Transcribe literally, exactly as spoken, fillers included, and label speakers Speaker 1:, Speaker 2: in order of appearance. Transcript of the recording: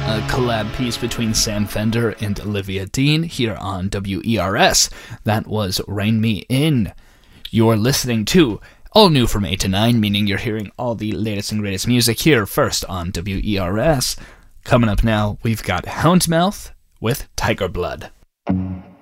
Speaker 1: a collab piece between Sam Fender and Olivia Dean here on W E R S. That was Rain Me In. You're listening to all new from eight to nine, meaning you're hearing all the latest and greatest music here first on W E R S. Coming up now, we've got Houndmouth with Tiger Blood.